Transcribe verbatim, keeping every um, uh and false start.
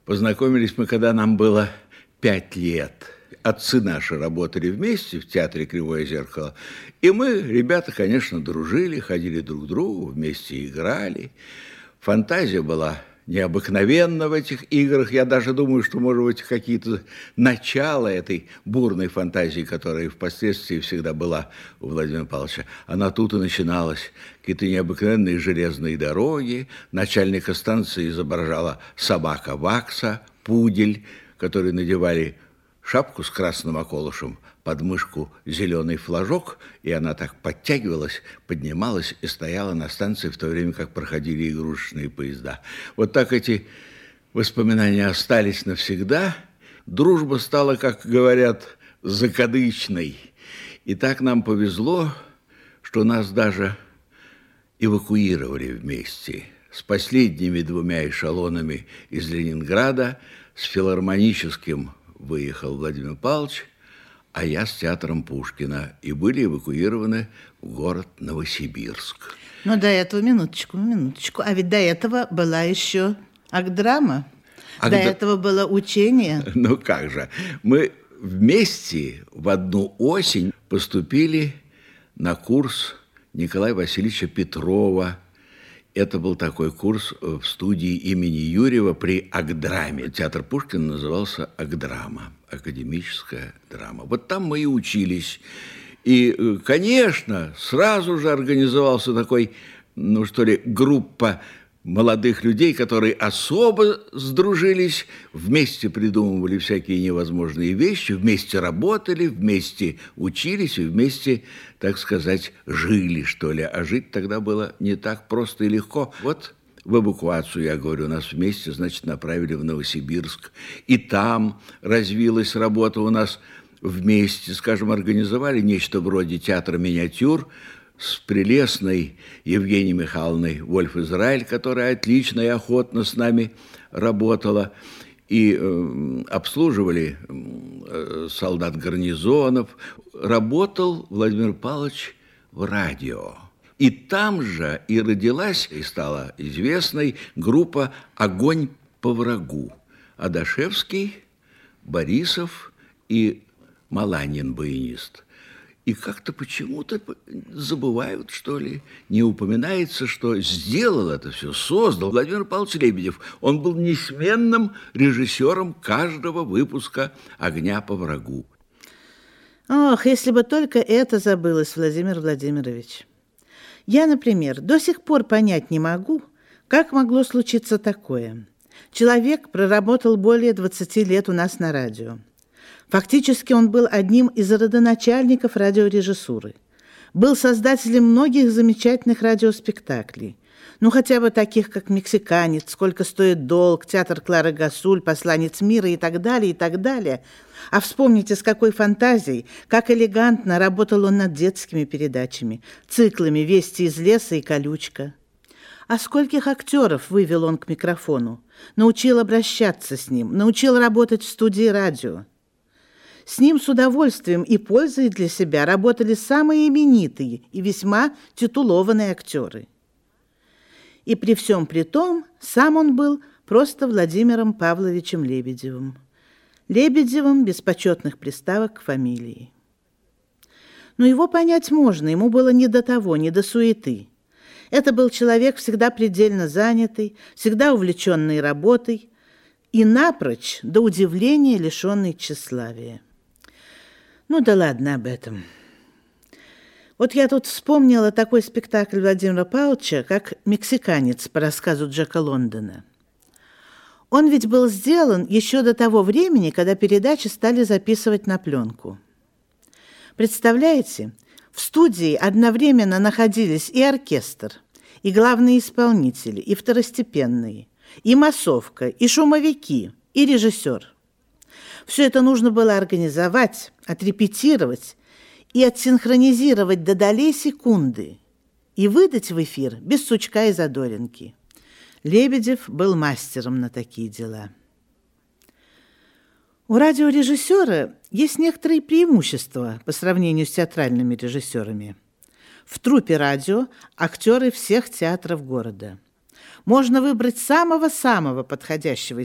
Познакомились мы, когда нам было пять лет. Отцы наши работали вместе в театре «Кривое зеркало». И мы, ребята, конечно, дружили, ходили друг к другу, вместе играли. Фантазия была необыкновенна в этих играх. Я даже думаю, что, может быть, какие-то начала этой бурной фантазии, которая впоследствии всегда была у Владимира Павловича, она тут и начиналась. Какие-то необыкновенные железные дороги. Начальника станции изображала собака Вакса, пудель, который надевали шапку с красным околышем, под мышку зеленый флажок, и она так подтягивалась, поднималась и стояла на станции в то время, как проходили игрушечные поезда. Вот так эти воспоминания остались навсегда. Дружба стала, как говорят, закадычной. И так нам повезло, что нас даже эвакуировали вместе с последними двумя эшелонами из Ленинграда, с филармоническим выехал Владимир Павлович, а я с театром Пушкина, и были эвакуированы в город Новосибирск. Ну, до этого, минуточку, минуточку. А ведь до этого была еще Акдрама. Ак... До этого было учение. Ну, как же. Мы вместе в одну осень поступили на курс Николая Васильевича Петрова. Это был такой курс в студии имени Юрьева при Акдраме. Театр Пушкина назывался Акдрама, академическая драма. Вот там мы и учились. И, конечно, сразу же организовался такой, ну что ли, группа молодых людей, которые особо сдружились, вместе придумывали всякие невозможные вещи, вместе работали, вместе учились и вместе, так сказать, жили, что ли. А жить тогда было не так просто и легко. Вот в эвакуацию, я говорю, нас вместе, значит, направили в Новосибирск. И там развилась работа у нас вместе, скажем, организовали нечто вроде театра миниатюр, с прелестной Евгенией Михайловной Вольф-Израиль, которая отлично и охотно с нами работала, и э, обслуживали э, солдат гарнизонов. Работал Владимир Павлович в радио. И там же и родилась, и стала известной группа «Огонь по врагу». Адашевский, Борисов и Маланин, баянист. И как-то почему-то забывают, что ли, не упоминается, что сделал это все, создал Владимир Павлович Лебедев. Он был несменным режиссером каждого выпуска «Огня по врагу». Ох, если бы только это забылось, Владимир Владимирович. Я, например, до сих пор понять не могу, как могло случиться такое. Человек проработал более двадцати лет у нас на радио. Фактически он был одним из родоначальников радиорежиссуры. Был создателем многих замечательных радиоспектаклей. Ну, хотя бы таких, как «Мексиканец», «Сколько стоит долг», «Театр Клары Гасуль», «Посланец мира» и так далее, и так далее. А вспомните, с какой фантазией, как элегантно работал он над детскими передачами, циклами «Вести из леса» и «Колючка». А скольких актеров вывел он к микрофону, научил обращаться с ним, научил работать в студии радио. С ним с удовольствием и пользой для себя работали самые именитые и весьма титулованные актеры. И при всем при том, сам он был просто Владимиром Павловичем Лебедевым. Лебедевым без почетных приставок к фамилии. Но его понять можно, ему было не до того, не до суеты. Это был человек всегда предельно занятый, всегда увлеченный работой и напрочь, до удивления, лишенный тщеславия. Ну да ладно об этом. Вот я тут вспомнила такой спектакль Владимира Павловича, как «Мексиканец» по рассказу Джека Лондона. Он ведь был сделан еще до того времени, когда передачи стали записывать на пленку. Представляете, в студии одновременно находились и оркестр, и главные исполнители, и второстепенные, и массовка, и шумовики, и режиссер. Все это нужно было организовать, отрепетировать и отсинхронизировать до долей секунды и выдать в эфир без сучка и задоринки. Лебедев был мастером на такие дела. У радиорежиссера есть некоторые преимущества по сравнению с театральными режиссерами. В труппе радио актеры всех театров города. Можно выбрать самого-самого подходящего